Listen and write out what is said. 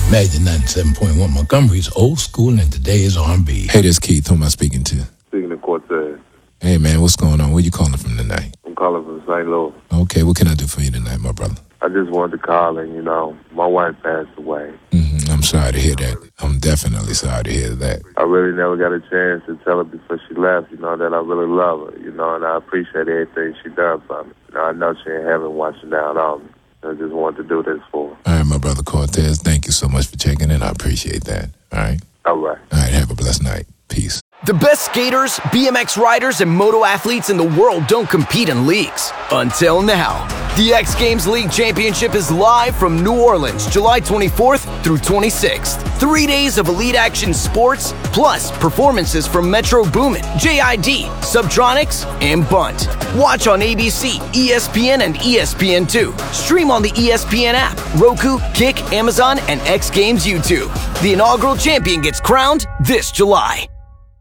Imagine 97.1 Montgomery's old school and today's R&B. Hey, this Keith. Who am I speaking to? Speaking of Cortez. Hey, man, what's going on? Where you calling from tonight? I'm calling from St. Louis. Okay, what can I do for you tonight, my brother? I just wanted to call and, my wife passed away. I'm sorry to hear that. I'm definitely sorry to hear that. I really never got a chance to tell her before she left, that I really love her, and I appreciate everything she done for me. I know she in heaven watching down on me. I just wanted to do this for her. All right, my brother Cortez, thank you so much for checking in. I appreciate that. All right? All right. All right, have a blessed night. Peace. The best skaters, BMX riders, and moto athletes in the world don't compete in leagues. Until now. The X Games League Championship is live from New Orleans, July 24th through 26th. 3 days of elite action sports, plus performances from Metro Boomin, JID, Subtronics, and Bunt. Watch on ABC, ESPN, and ESPN2. Stream on the ESPN app, Roku, Kick, Amazon, and X Games YouTube. The inaugural champion gets crowned this July.